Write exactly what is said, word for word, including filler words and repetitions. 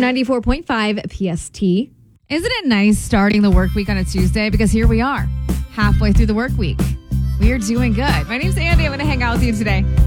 ninety-four point five P S T. Isn't it nice starting the work week on a Tuesday? Because here we are, halfway through the work week. We are doing good. My name's Andy. I'm going to hang out with you today.